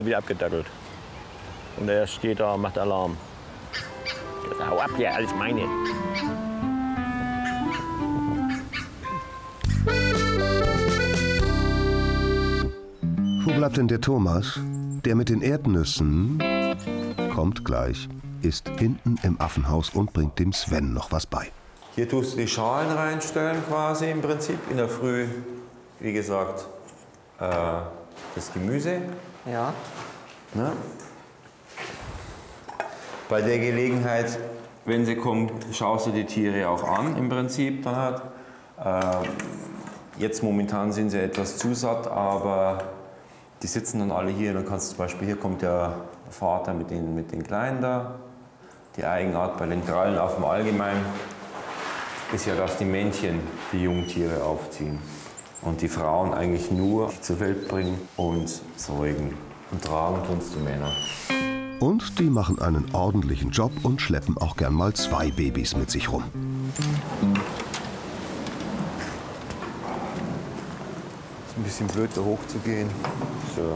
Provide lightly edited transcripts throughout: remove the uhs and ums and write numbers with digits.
Wieder abgedackelt. Und er steht da und macht Alarm. Ich sag, hau ab hier, alles meine. Wo bleibt denn der Thomas? Der mit den Erdnüssen kommt gleich, ist hinten im Affenhaus und bringt dem Sven noch was bei. Hier tust du die Schalen reinstellen quasi im Prinzip. In der Früh, wie gesagt, das Gemüse. Ja. Ne? Bei der Gelegenheit, wenn sie kommen, schaust du die Tiere auch an im Prinzip. Dann halt. Jetzt momentan sind sie etwas zu satt, aber die sitzen dann alle hier. Dann kannst du zum Beispiel, hier kommt der Vater mit den Kleinen da. Die Eigenart bei den Krallenaffen allgemein ist ja, dass die Männchen die Jungtiere aufziehen und die Frauen eigentlich nur zur Welt bringen und säugen. Und tragen tunst die Männer. Und die machen einen ordentlichen Job und schleppen auch gern mal 2 Babys mit sich rum. Ist ein bisschen blöd, da hochzugehen. So.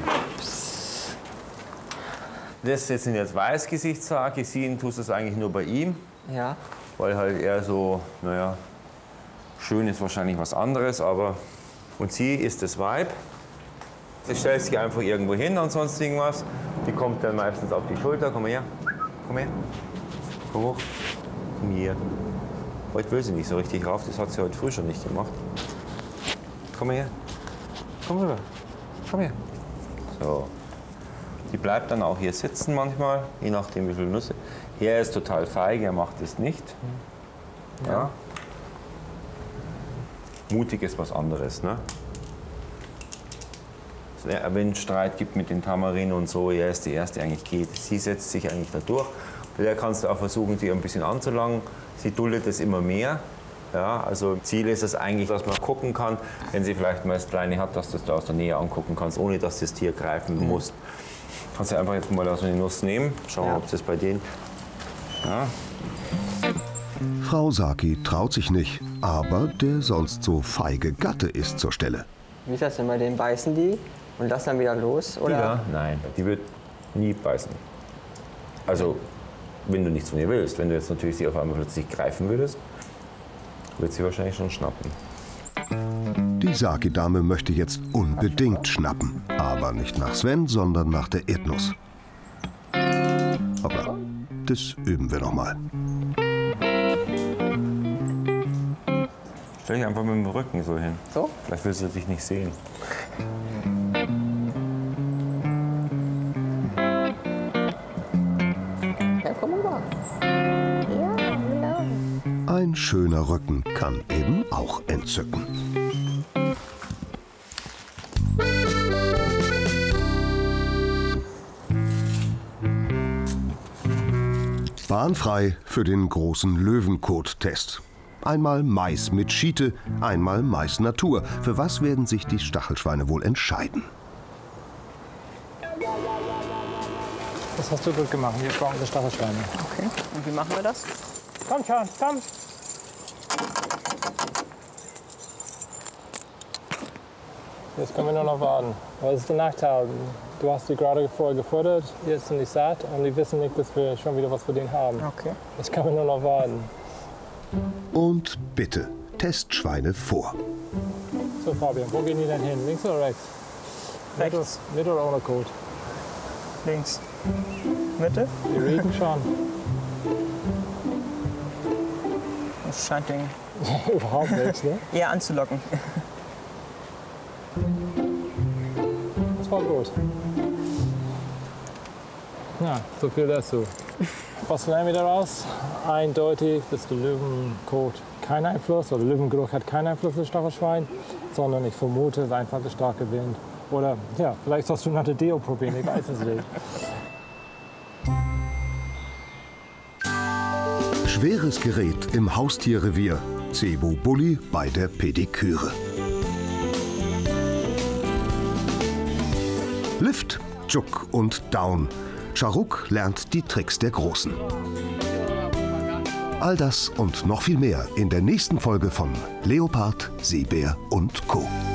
Das sind jetzt Weißgesichtshaare. Gesehen tust du es eigentlich nur bei ihm. Ja. Weil halt er so, naja, schön ist wahrscheinlich was anderes, aber. Und sie ist das Weib. Sie stellt sich einfach irgendwo hin und sonst irgendwas. Die kommt dann meistens auf die Schulter. Komm her. Komm her. Komm hoch. Komm hier. Heute will sie nicht so richtig rauf. Das hat sie heute früh schon nicht gemacht. Komm her. Komm rüber. Komm her. So. Die bleibt dann auch hier sitzen manchmal, je nachdem wie viel Nüsse. Er ist total feige, er macht es nicht. Ja. Mutig ist was anderes, ne? Wenn es Streit gibt mit den Tamarin und so, er ist die Erste, die eigentlich geht. Sie setzt sich eigentlich da durch. Bei der kannst du auch versuchen, sie ein bisschen anzulangen. Sie duldet es immer mehr. Ja, also Ziel ist es eigentlich, dass man gucken kann, wenn sie vielleicht mal das Kleine hat, dass du das da aus der Nähe angucken kannst, ohne dass du das Tier greifen musst. Kannst du einfach jetzt mal so eine Nuss nehmen, schauen, ob es bei denen. Ja. Frau Saki traut sich nicht, aber der sonst so feige Gatte ist zur Stelle. Wie ist das denn bei denen? Beißen die und lassen dann wieder los? Oder? Ja, nein, die wird nie beißen. Also, wenn du nichts von ihr willst. Wenn du jetzt natürlich sie auf einmal plötzlich greifen würdest, wird sie wahrscheinlich schon schnappen. Die Saki-Dame möchte jetzt unbedingt schnappen. Aber nicht nach Sven, sondern nach der Erdnuss. Aber das üben wir noch mal. Stell dich einfach mit dem Rücken so hin. So? Vielleicht willst du dich nicht sehen. Ja, komm rüber. Ja, genau. Ein schöner Rücken kann eben auch entzücken. Bahnfrei für den großen Löwenkot-Test. Einmal Mais mit Schiete, einmal Mais Natur. Für was werden sich die Stachelschweine wohl entscheiden? Das hast du gut gemacht. Wir brauchen die Stachelschweine. Okay. Und wie machen wir das? Komm schon, komm! Jetzt können wir nur noch warten. Was ist der Nachteil? Du hast die gerade vorher gefordert, jetzt sind die satt und die wissen nicht, dass wir schon wieder was für den haben. Okay. Jetzt können wir nur noch warten. Und bitte, Testschweine vor. So Fabian, wo gehen die denn hin? Links oder rechts? Rechts. Mit oder ohne Kot? Links. Mitte? Die riechen schon. Das scheint den Überhaupt nichts, ne? eher anzulocken. Das war gut. Ja, so viel dazu. Was lernen wir daraus? Eindeutig, dass der Löwenkot keinen Einfluss, oder Löwengeruch hat keinen Einfluss auf das Stachelschwein, sondern ich vermute, es ist einfach der starke Wind. Oder ja, vielleicht sollst du nach der Deo probieren, ich weiß es nicht. Schweres Gerät im Haustierrevier. Cebu Bulli bei der Pediküre. Lift, Juk und Down. Charuk lernt die Tricks der Großen. All das und noch viel mehr in der nächsten Folge von Leopard, Seebär und Co.